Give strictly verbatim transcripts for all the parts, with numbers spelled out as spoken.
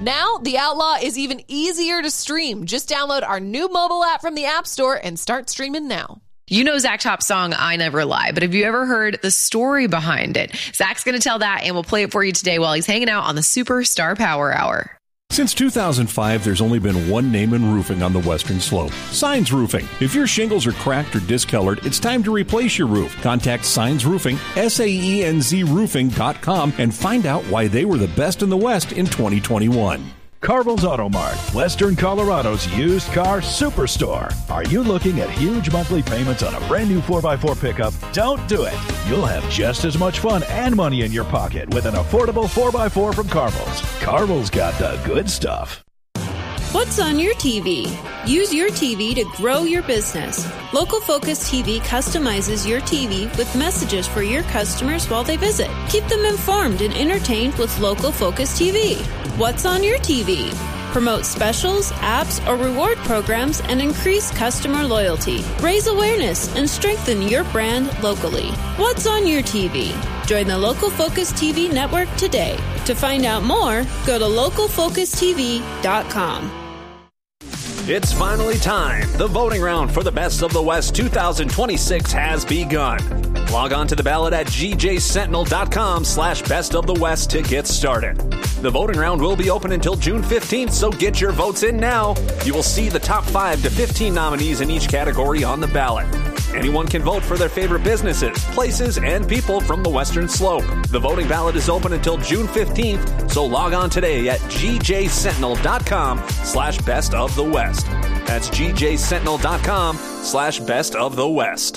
Now, The Outlaw is even easier to stream. Just download our new mobile app from the App Store and start streaming now. You know Zach Top's song, I Never Lie, but have you ever heard the story behind it? Zach's going to tell that, and we'll play it for you today while he's hanging out on the Superstar Power Hour. Since two thousand five, there's only been one name in roofing on the Western Slope, Signs Roofing. If your shingles are cracked or discolored, it's time to replace your roof. Contact Signs Roofing, S A E N Z roofing dot com, and find out why they were the best in the West in twenty twenty-one. Carvel's Auto Mart, Western Colorado's used car superstore. Are you looking at huge monthly payments on a brand new four by four pickup? Don't do it. You'll have just as much fun and money in your pocket with an affordable four by four from Carvel's. Carvel's got the good stuff. What's on your T V? Use your T V to grow your business. Local Focus T V customizes your T V with messages for your customers while they visit. Keep them informed and entertained with Local Focus T V. What's on your T V? Promote specials, apps, or reward programs and increase customer loyalty. Raise awareness and strengthen your brand locally. What's on your T V? Join the Local Focus T V network today. To find out more, go to local focus t v dot com. It's finally time. The voting round for the Best of the West two thousand twenty-six has begun. Log on to the ballot at g j sentinel dot com slash best of the west to get started. The voting round will be open until June fifteenth, so get your votes in now. You will see the top five to fifteen nominees in each category on the ballot. Anyone can vote for their favorite businesses, places, and people from the Western Slope. The voting ballot is open until June fifteenth, so log on today at g j sentinel dot com slash best of the west. That's g j sentinel dot com slash best of the west.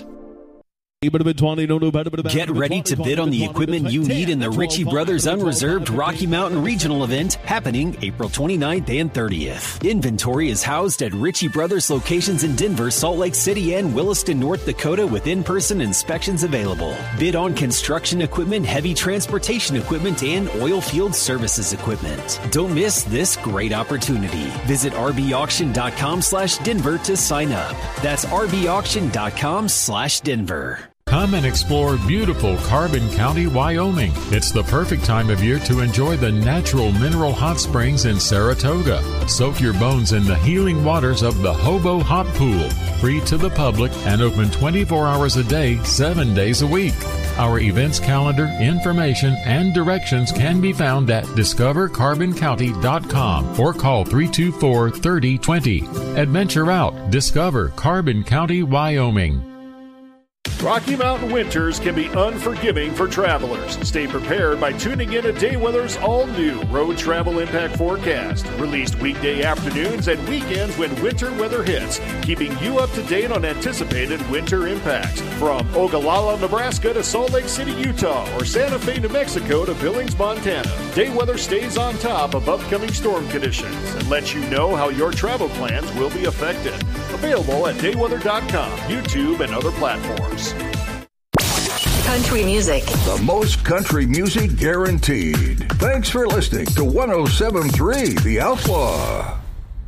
Get ready to bid on the equipment you need in the Ritchie Brothers Unreserved Rocky Mountain Regional event happening April twenty-ninth and thirtieth. Inventory is housed at Ritchie Brothers locations in Denver, Salt Lake City, and Williston, North Dakota with in-person inspections available. Bid on construction equipment, heavy transportation equipment, and oil field services equipment. Don't miss this great opportunity. Visit r b auction dot com slash Denver to sign up. That's r b auction dot com slash Denver. Come and explore beautiful Carbon County, Wyoming. It's the perfect time of year to enjoy the natural mineral hot springs in Saratoga. Soak your bones in the healing waters of the Hobo Hot Pool, free to the public and open twenty-four hours a day, seven days a week. Our events calendar, information, and directions can be found at discover carbon county dot com or call three two four, three oh two oh. Adventure out. Discover Carbon County, Wyoming. Rocky Mountain winters can be unforgiving for travelers. Stay prepared by tuning in to Day Weather's all-new Road Travel Impact Forecast, released weekday afternoons and weekends when winter weather hits, keeping you up to date on anticipated winter impacts. From Ogallala, Nebraska to Salt Lake City, Utah, or Santa Fe, New Mexico to Billings, Montana, Day Weather stays on top of upcoming storm conditions and lets you know how your travel plans will be affected. Available at day weather dot com, YouTube, and other platforms. Country music. The most country music guaranteed. Thanks for listening to one oh seven point three The Outlaw.